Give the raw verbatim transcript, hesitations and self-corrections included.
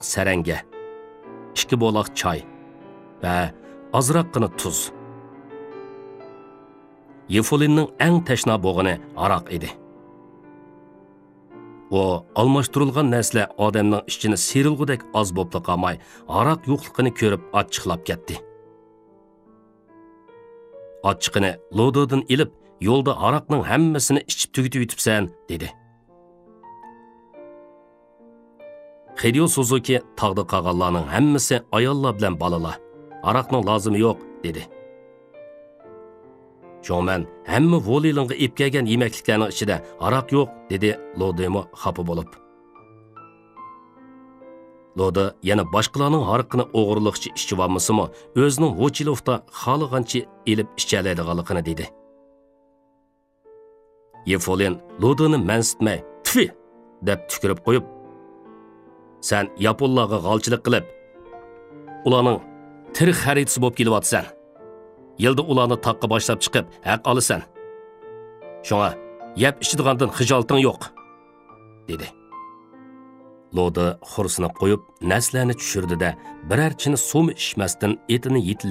saranga, ikki bo'loq choy va ozroqgina tuz. Yefolinning eng tashna bo'g'ini aroq edi. O, almashtirilgan narsalar odamning ichini serilgudek oz bo'pti qolmay, aroq yo'qligini ko'rib achchiqlab ketdi. Achchiqini Lododan ilib, yo'lda aroqning hammasini ichib tugitib yutibsan, dedi. Hideyo Suzuki tog'da qolganlarning hammasi ayollar bilan bolalar. Aroqning lozimi yo'q, dedi. Jo'man hamma Volilingga ip kelgan yemekliklarning ichida aroq yo'q, dedi Lodemo xafa bo'lib. Loda yana boshqalarning aroqini o'g'irliqchi ishchi bo'lmasimi, o'zining Vochilovda xohlagancha elib ichalaydiganligini dedi. Yefolin Lodani mansitmay, "Tfi!" deb tukirib qo'yib, "Sen Yaponlarga g'alchilik qilib, ularning tirik xaridasi bo'lib kelyapsan. Yilda ularni taqqa boshlab chiqib, haq olasan. Shunga yeb ichadigandan xijolating yo'q", dedi. Loda xursini qo'yib, naslarni tushirdi-da, birarchini so'mi ishmasdan etini yetilib